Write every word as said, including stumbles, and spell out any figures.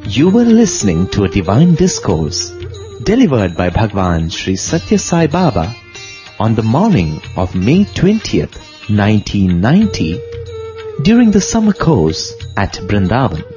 You were listening to a divine discourse delivered by Bhagwan Sri Satya Sai Baba on the morning of May twentieth, nineteen ninety during the summer course at Vrindavan.